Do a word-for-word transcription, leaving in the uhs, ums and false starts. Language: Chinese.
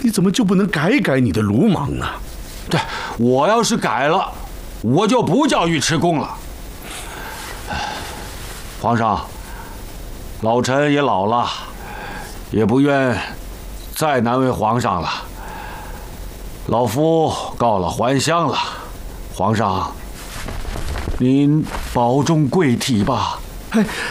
你怎么就不能改改你的鲁莽呢？ 对，我要是改了，我就不叫尉迟恭了。皇上，老臣也老了，也不愿再难为皇上了。老夫告了还乡了，皇上，您保重贵体吧。 哎，